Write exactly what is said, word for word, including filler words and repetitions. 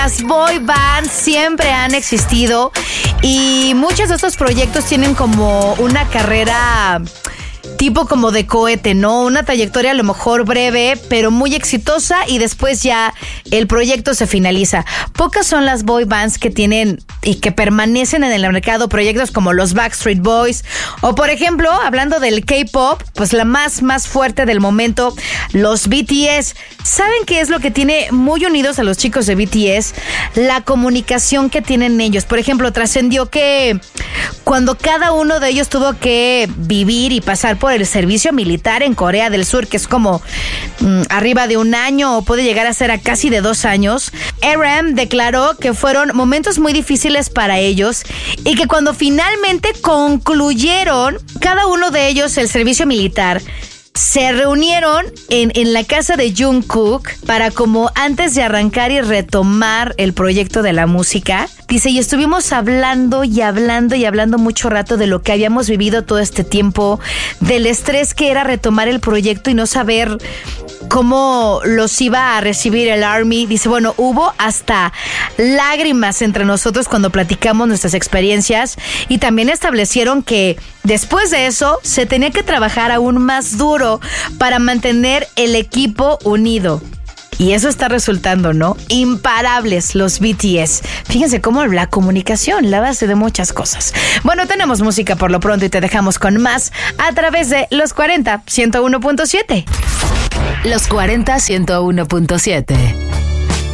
Las boy bands siempre han existido y muchos de estos proyectos tienen como una carrera tipo como de cohete, ¿no? Una trayectoria a lo mejor breve, pero muy exitosa y después ya el proyecto se finaliza. Pocas son las boy bands que tienen y que permanecen en el mercado proyectos como los Backstreet Boys o, por ejemplo, hablando del K-pop, pues la más, más fuerte del momento, los B T S. ¿Saben qué es lo que tiene muy unidos a los chicos de B T S? La comunicación que tienen ellos. Por ejemplo, trascendió que cuando cada uno de ellos tuvo que vivir y pasar por el servicio militar en Corea del Sur, que es como mmm, arriba de un año o puede llegar a ser a casi de dos años, R M declaró que fueron momentos muy difíciles para ellos y que cuando finalmente concluyeron cada uno de ellos el servicio militar, se reunieron en, en la casa de Jungkook para como antes de arrancar y retomar el proyecto de la música. Dice, y estuvimos hablando y hablando y hablando mucho rato de lo que habíamos vivido todo este tiempo, del estrés que era retomar el proyecto y no saber cómo los iba a recibir el ARMY. Dice, bueno, hubo hasta lágrimas entre nosotros cuando platicamos nuestras experiencias y también establecieron que después de eso se tenía que trabajar aún más duro para mantener el equipo unido. Y eso está resultando, ¿no? Imparables los B T S. Fíjense cómo la comunicación, la base de muchas cosas. Bueno, tenemos música por lo pronto y te dejamos con más a través de Los cuarenta, ciento uno punto siete. Los cuarenta, ciento uno punto siete.